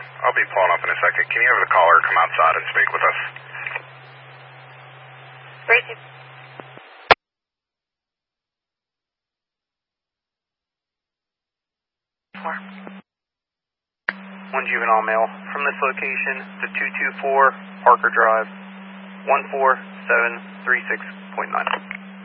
I'll be pulling up in a second. Can you have the caller come outside and speak with us? Gracie. One juvenile male from this location to 224 Parker Drive, 14736.9.